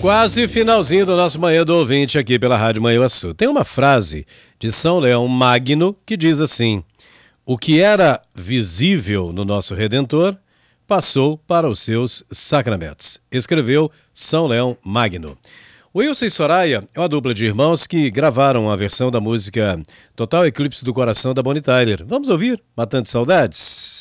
Quase finalzinho do nosso Manhã do Ouvinte aqui pela Rádio Manhuaçu. Tem uma frase de São Leão Magno que diz assim: o que era visível no nosso Redentor passou para os seus sacramentos. Escreveu São Leão Magno. O Wilson e Soraya é uma dupla de irmãos que gravaram a versão da música Total Eclipse do Coração da Bonnie Tyler. Vamos ouvir Matando Saudades?